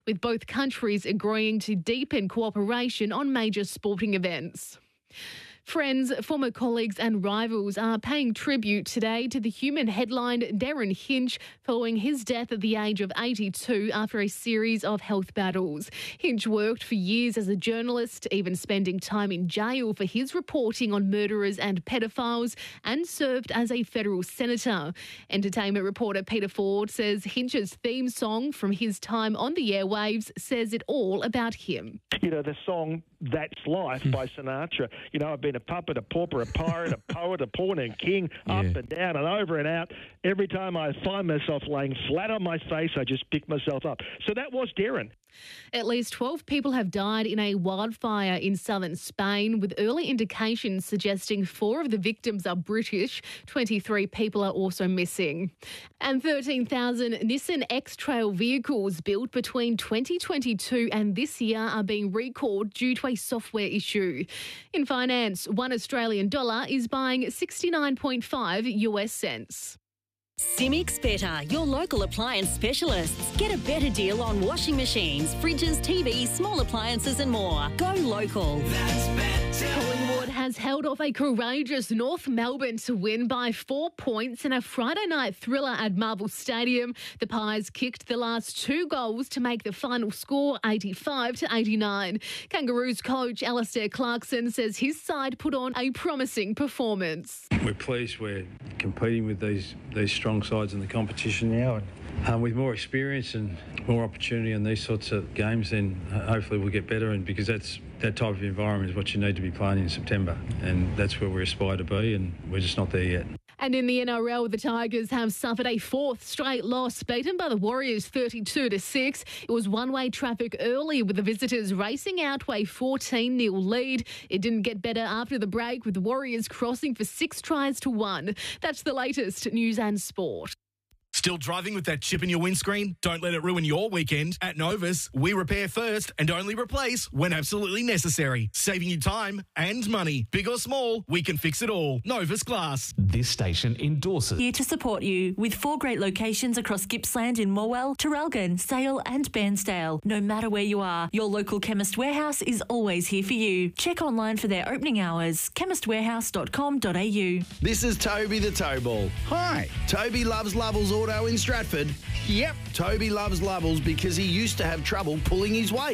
with both countries agreeing to deepen cooperation on major sporting events. Friends, former colleagues and rivals are paying tribute today to the human headlined Darren Hinch following his death at the age of 82 after a series of health battles. Hinch worked for years as a journalist, even spending time in jail for his reporting on murderers and pedophiles, and served as a federal senator. Entertainment reporter Peter Ford says Hinch's theme song from his time on the airwaves says it all about him. You know, the song That's Life by Sinatra. You know, I've been a puppet, a pauper, a pirate, a poet, a pawn and king, up and down and over and out. Every time I find myself laying flat on my face, I just pick myself up. So that was Darren. At least 12 people have died in a wildfire in southern Spain, with early indications suggesting 4 of the victims are British. 23 people are also missing. And 13,000 Nissan X-Trail vehicles built between 2022 and this year are being recalled due to a software issue. In finance, $1 Australian dollar is buying 69.5 US cents. Simics Better, your local appliance specialists. Get a better deal on washing machines, fridges, TVs, small appliances and more. Go local. That's better. Collingwood has held off a courageous North Melbourne to win by 4 points in a Friday night thriller at Marvel Stadium. The Pies kicked the last 2 goals to make the final score 85-89. Kangaroos coach Alistair Clarkson says his side put on a promising performance. We're pleased we're competing with these strong sides in the competition now, and with more experience and more opportunity in these sorts of games, then hopefully we'll get better, and because that type of environment is what you need to be playing in September, and that's where we aspire to be, and we're just not there yet. And in the NRL, the Tigers have suffered a 4th straight loss, beaten by the Warriors 32-6. It was one-way traffic early, with the visitors racing out to a 14-0 lead. It didn't get better after the break, with the Warriors crossing for 6 tries to 1. That's the latest news and sport. Still driving with that chip in your windscreen? Don't let it ruin your weekend. At Novus, we repair first and only replace when absolutely necessary, saving you time and money. Big or small, we can fix it all. Novus Glass. This station endorses. Here to support you with 4 great locations across Gippsland in Morwell, Traralgon, Sale and Bairnsdale. No matter where you are, your local Chemist Warehouse is always here for you. Check online for their opening hours. chemistwarehouse.com.au. This is Toby the Towball. Hi. Toby loves Lovells Auto in Stratford. Yep. Toby loves Lovells because he used to have trouble pulling his weight.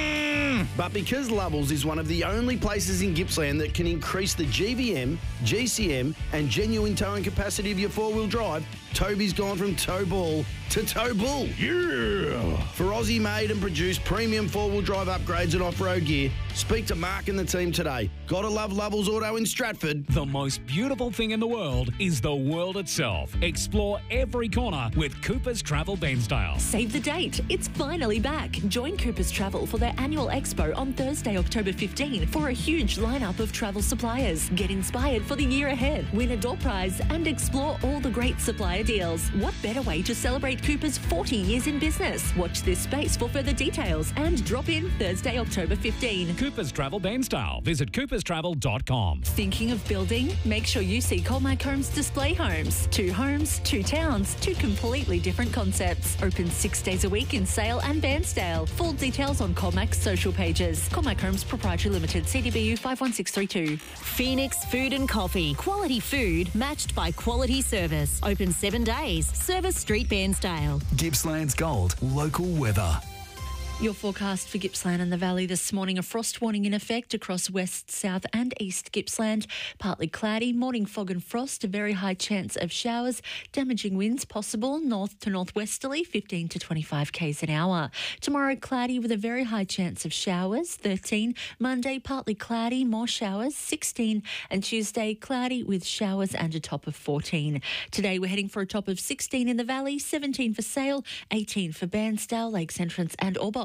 But because Lovells is one of the only places in Gippsland that can increase the GVM, GCM and genuine towing capacity of your 4-wheel drive, Toby's gone from tow ball to tow bull. Yeah. For Aussie-made and produced premium 4-wheel drive upgrades and off-road gear, speak to Mark and the team today. Gotta love Lovells Auto in Stratford. The most beautiful thing in the world is the world itself. Explore every corner with Cooper's Travel Bairnsdale. Save the date. It's finally back. Join Cooper's Travel for their annual expo on Thursday, October 15 for a huge lineup of travel suppliers. Get inspired for the year ahead. Win a door prize and explore all the great supplier deals. What better way to celebrate Cooper's 40 years in business? Watch this space for further details and drop in Thursday, October 15. Cooper's Travel Bairnsdale. Visit cooperstravel.com. Thinking of building? Make sure you see Colmac Homes Display Homes. 2 homes, 2 towns, 2 completely different concepts. Open 6 days a week in Sale and Bairnsdale. Full details on Colmac's social pages. Colmac Homes Proprietary Limited, CDBU 51632. Phoenix Food and Coffee. Quality food matched by quality service. Open 7 days. Service Street, Bairnsdale. Gippsland's Gold. Local weather. Your forecast for Gippsland and the Valley this morning: a frost warning in effect across west, south and east Gippsland. Partly cloudy, morning fog and frost, a very high chance of showers, damaging winds possible north to northwesterly 15 to 25 k's an hour. Tomorrow cloudy with a very high chance of showers, 13. Monday partly cloudy, more showers, 16. And Tuesday cloudy with showers and a top of 14. Today we're heading for a top of 16 in the Valley, 17 for Sale, 18 for Bairnsdale, Lakes Entrance and Orbost.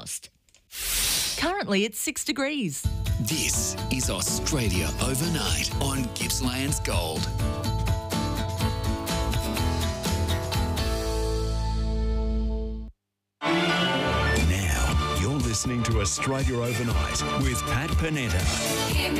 Currently it's 6 degrees. This is Australia Overnight on Gippsland's Gold. Now you're listening to Australia Overnight with Pat Panetta.